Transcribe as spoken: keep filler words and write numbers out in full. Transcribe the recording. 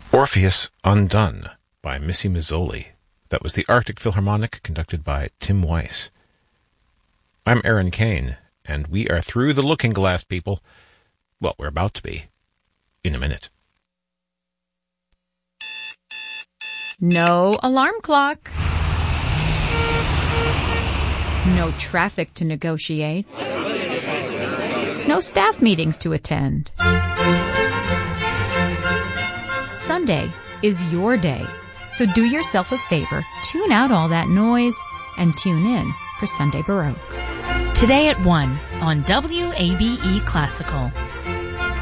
Orpheus Undone by Missy Mazzoli. That was the Arctic Philharmonic, conducted by Tim Weiss. I'm Aaron Kane, and we are through the looking glass, people. Well, we're about to be. In a minute. No alarm clock. No traffic to negotiate. No staff meetings to attend. Sunday is your day, so do yourself a favor, tune out all that noise, and tune in for Sunday Baroque. Today at one on W A B E Classical.